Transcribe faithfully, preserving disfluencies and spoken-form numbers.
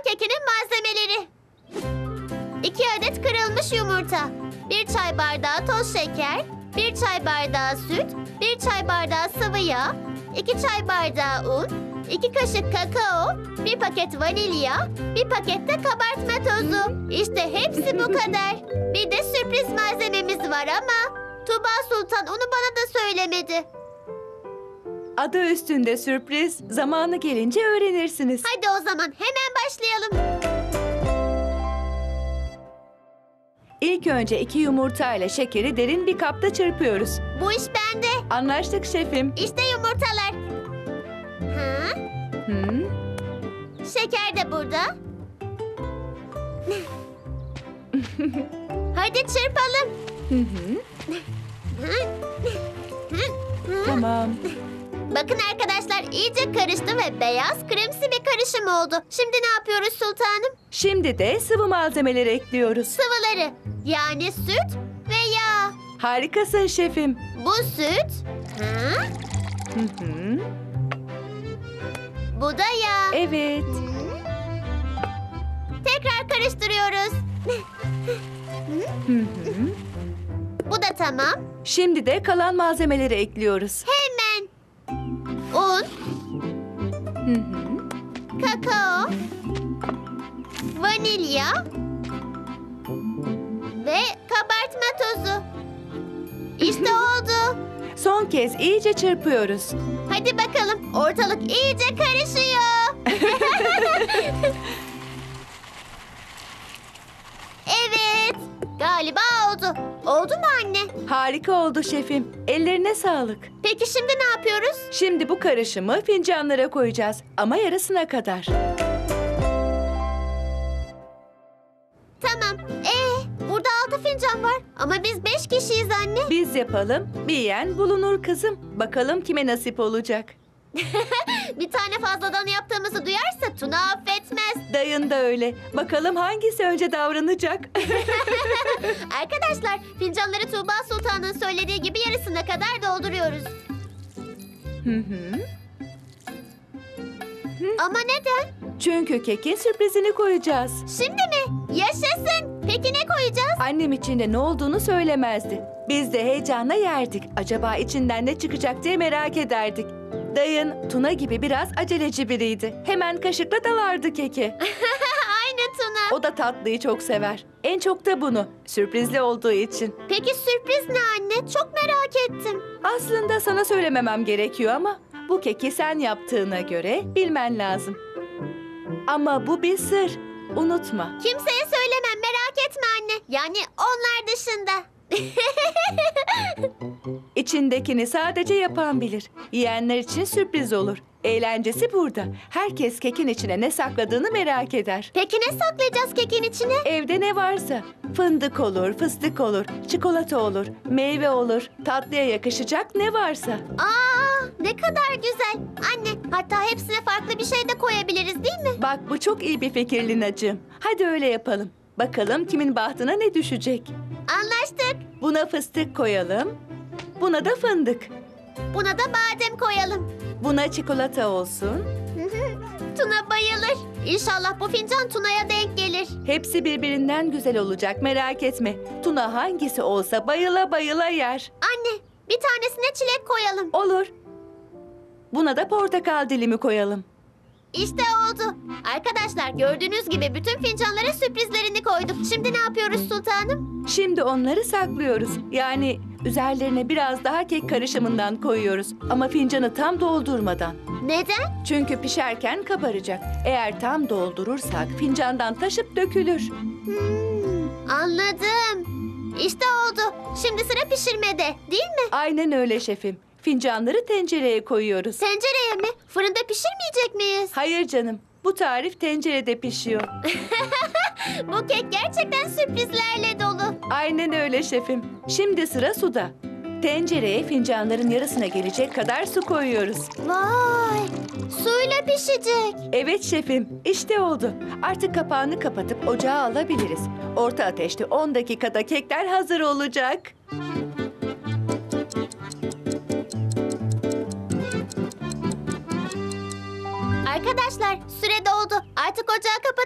kekinin malzemeleri. iki adet kırılmış yumurta, bir çay bardağı toz şeker, bir çay bardağı süt, bir çay bardağı sıvı yağ, iki çay bardağı un, iki kaşık kakao, bir paket vanilya, bir paket de kabartma tozu. İşte hepsi bu kadar. Bir de sürpriz malzememiz var ama Tuba Sultan onu bana da söylemedi. Adı üstünde sürpriz. Zamanı gelince öğrenirsiniz. Hadi o zaman hemen başlayalım. İlk önce iki yumurta ile şekeri derin bir kapta çırpıyoruz. Bu iş bende. Anlaştık şefim. İşte yumurtalar. Ha? Hı? Şeker de burada. Hadi çırpalım. Hı hı. Tamam. Bakın arkadaşlar, iyice karıştı ve beyaz kremsi bir karışım oldu. Şimdi ne yapıyoruz sultanım? Şimdi de sıvı malzemeleri ekliyoruz. Sıvıları, yani süt ve yağ. Harikasın şefim. Bu süt, ha? Hı hı. Bu da yağ. Evet. Tekrar karıştırıyoruz. Hı hı. Bu da tamam. Şimdi de kalan malzemeleri ekliyoruz. Hemen. Un, Hı hı. kakao, vanilya ve kabartma tozu. İşte oldu. Son kez iyice çırpıyoruz. Hadi bakalım, ortalık iyice karışıyor. Evet, galiba oldu. Oldu mu anne? Harika oldu şefim. Ellerine sağlık. Peki şimdi ne yapıyoruz? Şimdi bu karışımı fincanlara koyacağız ama yarısına kadar. Tamam. Ee, burada altı fincan var. Ama biz beş kişiyiz anne. Biz yapalım, bir yiyen bulunur kızım. Bakalım kime nasip olacak. Bir tane fazladan yaptığımızı duyarsa Tuna affetmez. Dayın da öyle. Bakalım hangisi önce davranacak. Arkadaşlar, fincanları Tuğba Sultan'ın söylediği gibi yarısına kadar dolduruyoruz. Hı hı. Ama neden? Çünkü kekin sürprizini koyacağız. Şimdi mi? Yaşasın. Peki ne koyacağız? Annem içinde ne olduğunu söylemezdi. Biz de heyecanla yerdik. Acaba içinden ne çıkacak diye merak ederdik. Dayın Tuna gibi biraz aceleci biriydi. Hemen kaşıkla dalardı keke. Aynı Tuna. O da tatlıyı çok sever. En çok da bunu. Sürprizli olduğu için. Peki sürpriz ne anne? Çok merak ettim. Aslında sana söylememem gerekiyor ama bu keki sen yaptığına göre bilmen lazım. Ama bu bir sır. Unutma. Kimseye söylemem, merak etme anne. Yani onlar dışında. İçindekini sadece yapan bilir. Yiyenler için sürpriz olur. Eğlencesi burada. Herkes kekin içine ne sakladığını merak eder. Peki ne saklayacağız kekin içine? Evde ne varsa. Fındık olur, fıstık olur, çikolata olur, meyve olur. Tatlıya yakışacak ne varsa. Aa, ne kadar güzel. Anne, hatta hepsine farklı bir şey de koyabiliriz değil mi? Bak bu çok iyi bir fikir Linacığım. Hadi öyle yapalım. Bakalım kimin bahtına ne düşecek. Anlaştık. Buna fıstık koyalım. Buna da fındık. Buna da badem koyalım. Buna çikolata olsun. Tuna bayılır. İnşallah bu fincan Tuna'ya denk gelir. Hepsi birbirinden güzel olacak, merak etme. Tuna hangisi olsa bayıla bayıla yer. Anne, bir tanesine çilek koyalım. Olur. Buna da portakal dilimi koyalım. İşte oldu. Arkadaşlar, gördüğünüz gibi bütün fincanlara sürprizlerini koyduk. Şimdi ne yapıyoruz sultanım? Şimdi onları saklıyoruz. Yani üzerlerine biraz daha kek karışımından koyuyoruz. Ama fincanı tam doldurmadan. Neden? Çünkü pişerken kabaracak. Eğer tam doldurursak fincandan taşıp dökülür. Hmm, anladım. İşte oldu. Şimdi sıra pişirmede, değil mi? Aynen öyle şefim. Fincanları tencereye koyuyoruz. Tencereye mi? Fırında pişirmeyecek miyiz? Hayır canım. Bu tarif tencerede pişiyor. Bu kek gerçekten sürprizlerle dolu. Aynen öyle şefim. Şimdi sıra suda. Tencereye fincanların yarısına gelecek kadar su koyuyoruz. Vay! Suyla pişecek. Evet şefim, işte oldu. Artık kapağını kapatıp ocağa alabiliriz. Orta ateşte on dakikada kekler hazır olacak. Arkadaşlar, süre doldu. Artık ocağı kapatalım.